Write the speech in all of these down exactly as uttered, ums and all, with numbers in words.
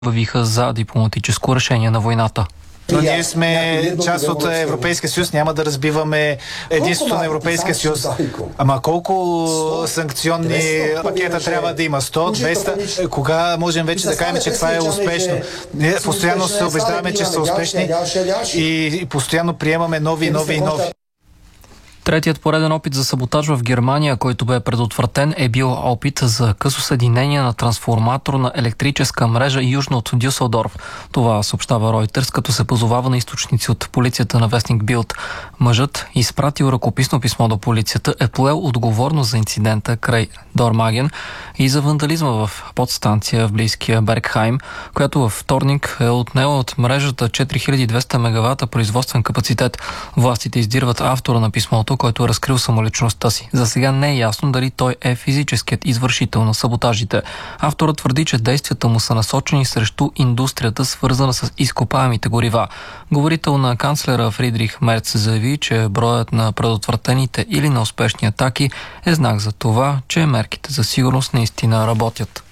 виха за дипломатическо решение на войната. Но ние сме част от Европейския съюз, няма да разбиваме единството на Европейския съюз. Ама колко санкционни пакета трябва да има? сто, двеста? Кога можем вече да кажем, че това е успешно? Ние постоянно се убеждаваме, че са успешни и постоянно приемаме нови, нови и нови. Третият пореден опит за саботаж в Германия, който бе предотвратен, е бил опит за късо съединение на трансформатор на електрическа мрежа южно от Дюселдорф. Това съобщава Reuters, като се позовава на източници от полицията на вестник Билд. Мъжът, изпратил ръкописно писмо до полицията, е поел отговорност за инцидента край Дормаген и за вандализма в подстанция в близкия Бергхайм, която във вторник е отнела от мрежата четири хиляди и двеста мегавата производствен капацитет. Властите издирват автора на писмото, който е разкрил самоличността си. За сега не е ясно дали той е физическият извършител на саботажите. Авторът твърди, че действията му са насочени срещу индустрията, свързана с изкопаемите горива. Говорител на канцлера Фридрих Мерц заяви, че броят на предотвратените или на успешни атаки е знак за това, че мерките за сигурност наистина работят.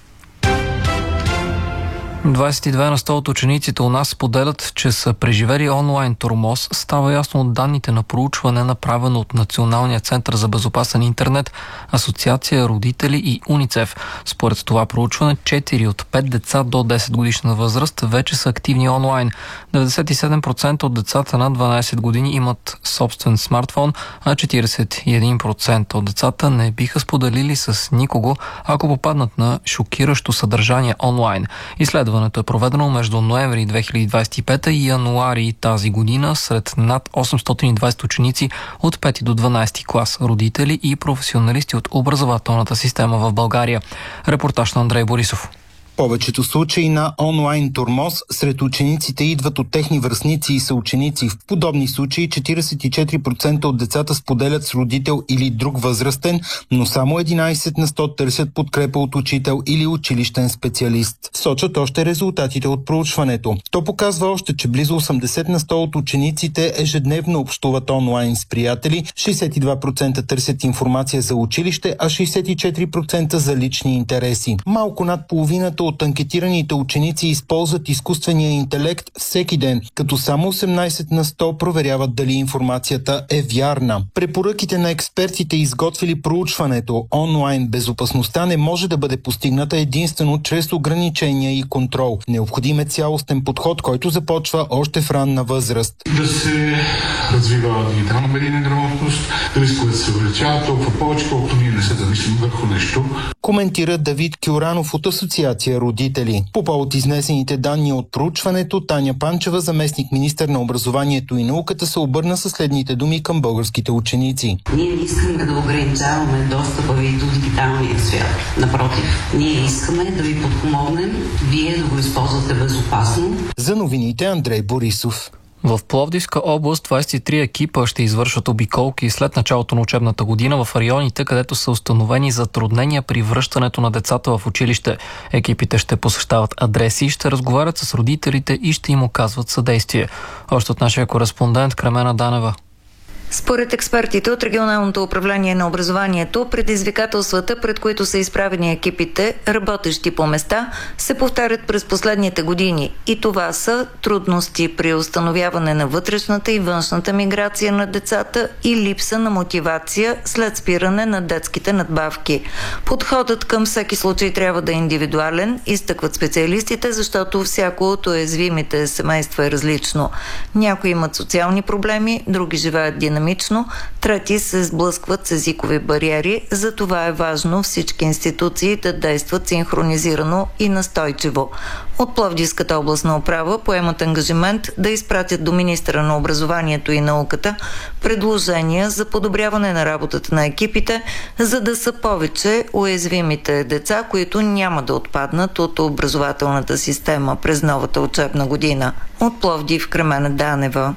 двадесет и две на сто от учениците у нас споделят, че са преживели онлайн тормоз. Става ясно от данните на проучване, направено от Националния център за безопасен интернет, Асоциация родители и УНИЦЕФ. Според това проучване, четири от пет деца до десет годишна възраст вече са активни онлайн. деветдесет и седем процента от децата над дванадесет години имат собствен смартфон, а четиридесет и един процента от децата не биха споделили с никого, ако попаднат на шокиращо съдържание онлайн. Изследването е проведено между ноември две хиляди двадесет и пета и януари тази година сред над осемстотин и двадесет ученици от пети до дванадесети клас, родители и професионалисти от образователната система в България. Репортаж на Андрей Борисов. Повечето случаи на онлайн тормоз сред учениците идват от техни връстници и съученици. В подобни случаи четиридесет и четири процента от децата споделят с родител или друг възрастен, но само единадесет на сто търсят подкрепа от учител или училищен специалист. Сочат още резултатите от проучването. То показва още, че близо осемдесет на сто от учениците ежедневно общуват онлайн с приятели, шестдесет и два процента търсят информация за училище, а шестдесет и четири процента за лични интереси. Малко над половината от анкетираните ученици използват изкуствения интелект всеки ден, като само осемнадесет на сто проверяват дали информацията е вярна. Препоръките на експертите, изготвили проучването онлайн безопасността, не може да бъде постигната единствено чрез ограничения и контрол. Необходим е цялостен подход, който започва още в ранна възраст. Да се развива дигитална медийна грамотност, рисковете се увеличават толкова повече, колкото ние не се замислим върху нещо. Коментира Давид Кюранов от Асоциация родители. По повод изнесените данни от проучването, Таня Панчева, заместник министър на образованието и науката, се обърна със следните думи към българските ученици. Ние не искаме да ограничаваме достъпа ви до дигиталния свят. Напротив, ние искаме да ви подпомогнем, вие да го използвате безопасно. За новините Андрей Борисов. В Пловдивска област двадесет и три екипа ще извършват обиколки след началото на учебната година в районите, където са установени затруднения при връщането на децата в училище. Екипите ще посещават адреси, ще разговарят с родителите и ще им оказват съдействие. Още от нашия кореспондент Кремена Данева. Според експертите от Регионалното управление на образованието, предизвикателствата, пред които са изправени екипите, работещи по места, се повтарят през последните години. И това са трудности при установяване на вътрешната и външната миграция на децата и липса на мотивация след спиране на детските надбавки. Подходът към всеки случай трябва да е индивидуален, изтъкват специалистите, защото всяко от уязвимите семейства е различно. Някои имат социални проблеми, други живеят динамично, трети се сблъскват с езикови бариери, затова е важно всички институции да действат синхронизирано и настойчиво. От Пловдивската областна управа поемат ангажимент да изпратят до министъра на образованието и науката предложения за подобряване на работата на екипите, за да са повече уязвимите деца, които няма да отпаднат от образователната система през новата учебна година. От Пловдив, Кремена Данева.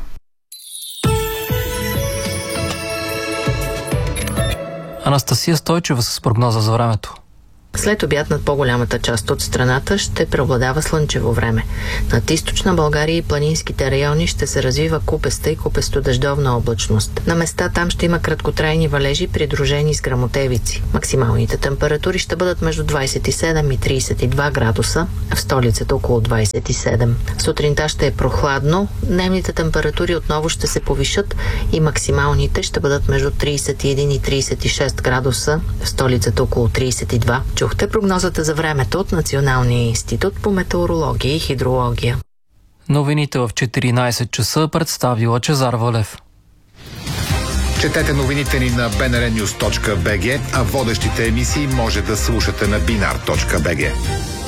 Анастасия Стойчева с прогноза за времето. След обяд над по-голямата част от страната ще преобладава слънчево време. Над източна България и планинските райони ще се развива купеста и купесто-дъждовна облачност. На места там ще има краткотрайни валежи, придружени с гръмотевици. Максималните температури ще бъдат между двадесет и седем и тридесет и два градуса, в столицата около двадесет и седем. Сутринта ще е прохладно, дневните температури отново ще се повишат и максималните ще бъдат между тридесет и един и тридесет и шест градуса, в столицата около тридесет и два. Чухте прогнозата за времето от Националния институт по метеорология и хидрология. Новините в четиринадесет часа представила Чезар Валев. Четете новините ни на би ен ар нюз точка би джи, а водещите емисии може да слушате на бинар точка би джи.